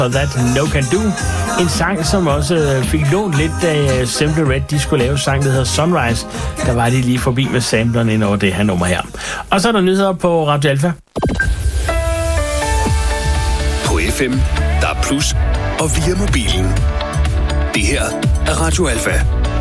That No Can Do. En sang, som også fik lånt lidt, da Simply Red de skulle lave sang, der hedder Sunrise. Der var de lige forbi med samplerne ind over det her nummer her. Og så er der nyheder på Radio Alfa. På FM, der er Plus, og via mobilen. Det her er Radio Alfa.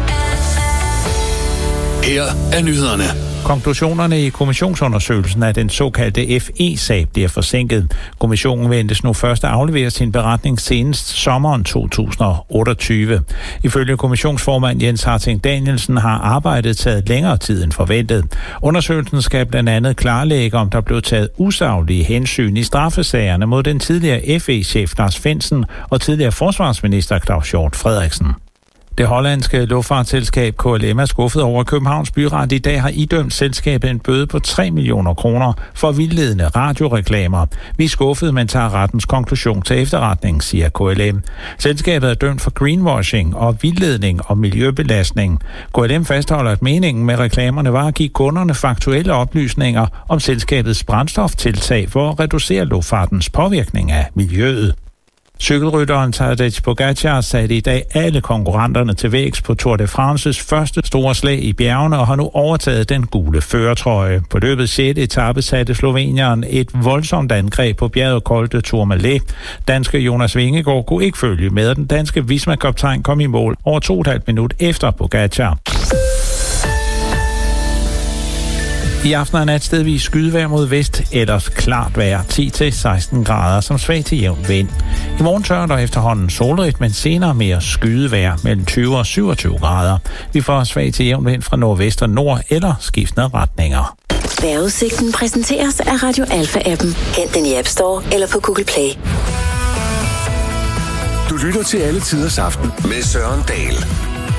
Her er nyhederne. Konklusionerne i kommissionsundersøgelsen af den såkaldte FE-sag bliver forsinket. Kommissionen ventes nu først at aflevere sin beretning senest sommeren 2028. Ifølge kommissionsformand Jens Harting Danielsen har arbejdet taget længere tid end forventet. Undersøgelsen skal blandt andet klarlægge, om der blev taget usaglige hensyn i straffesagerne mod den tidligere FE-chef Lars Findsen og tidligere forsvarsminister Claus Hjort Frederiksen. Det hollandske luftfartsselskab KLM er skuffet over, Københavns Byret i dag har idømt selskabet en bøde på 3 millioner kroner for vildledende radioreklamer. Vi er skuffet, men tager rettens konklusion til efterretning, siger KLM. Selskabet er dømt for greenwashing og vildledning og miljøbelastning. KLM fastholder, at meningen med reklamerne var at give kunderne faktuelle oplysninger om selskabets brændstoftiltag for at reducere luftfartens påvirkning af miljøet. Cykelrytteren Tadej Pogačar satte i dag alle konkurrenterne til vægs på Tour de Frances første store slag i bjergene og har nu overtaget den gule førertrøje. På løbets 6. etape satte slovenieren et voldsomt angreb på bjerget Col de Tourmalet. Danske Jonas Vingegaard kunne ikke følge med, og den danske Visma-kaptajn kom i mål over 2,5 minut efter Pogačar. I aften er natstedvis skydevejr mod vest, ellers klart vejr 10-16 grader som svag til jævn vind. I morgen tørrer der efterhånden solrigt, men senere mere skydevejr mellem 20 og 27 grader. Vi får svag til jævn vind fra nordvest og nord eller skiftende retninger. Vejrudsigten præsenteres af Radio Alfa-appen. Hent den i App Store eller på Google Play. Du lytter til Alle Tiders Aften med Søren Dahl.